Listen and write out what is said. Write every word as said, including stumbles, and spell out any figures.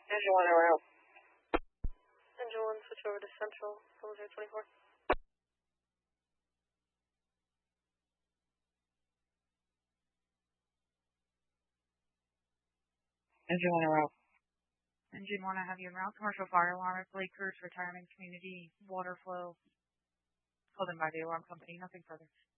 Engine one, hour out. Engine one, switch over to Central, Military twenty-four. Engine one, hour out. Engine one, I have you en route. Commercial fire alarm at Blakehurst Retirement Community Water Flow. Called in by the alarm company, nothing further.